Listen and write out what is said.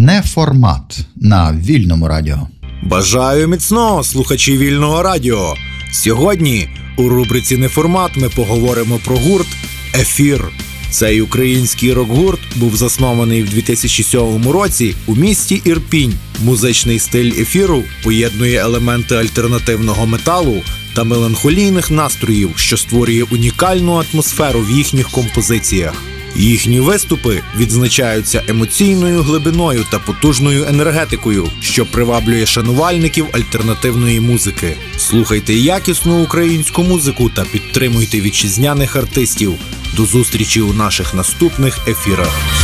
Неформат на Вільному радіо. Бажаю міцного, слухачі Вільного радіо. Сьогодні у рубриці «Неформат» ми поговоримо про гурт «Ефір». Цей український рок-гурт був заснований в 2007 році у місті Ірпінь. Музичний стиль «Ефіру» поєднує елементи альтернативного металу та меланхолійних настроїв, що створює унікальну атмосферу в їхніх композиціях. Їхні виступи відзначаються емоційною глибиною та потужною енергетикою, що приваблює шанувальників альтернативної музики. Слухайте якісну українську музику та підтримуйте вітчизняних артистів. До зустрічі у наших наступних ефірах.